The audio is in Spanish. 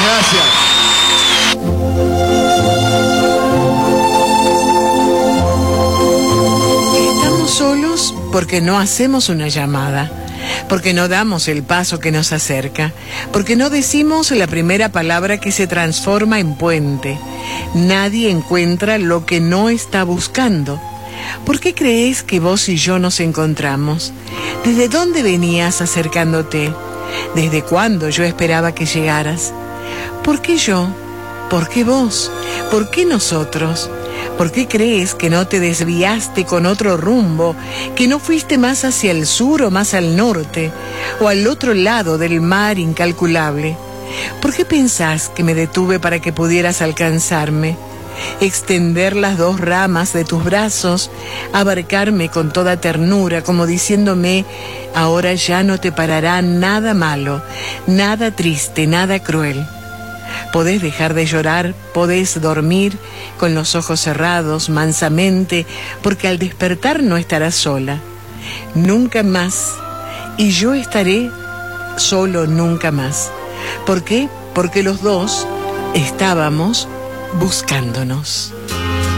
gracias. Estamos solos porque no hacemos una llamada, porque no damos el paso que nos acerca, porque no decimos la primera palabra que se transforma en puente. Nadie encuentra lo que no está buscando. ¿Por qué crees que vos y yo nos encontramos? ¿Desde dónde venías acercándote? ¿Desde cuándo yo esperaba que llegaras? ¿Por qué yo? ¿Por qué vos? ¿Por qué nosotros? ¿Por qué crees que no te desviaste con otro rumbo, que no fuiste más hacia el sur o más al norte, o al otro lado del mar incalculable? ¿Por qué pensás que me detuve para que pudieras alcanzarme? Extender las dos ramas de tus brazos, abarcarme con toda ternura, como diciéndome, ahora ya no te parará nada malo, nada triste, nada cruel. Podés dejar de llorar, podés dormir con los ojos cerrados, mansamente, porque al despertar no estarás sola, nunca más, y yo estaré solo nunca más. ¿Por qué? Porque los dos estábamos buscándonos.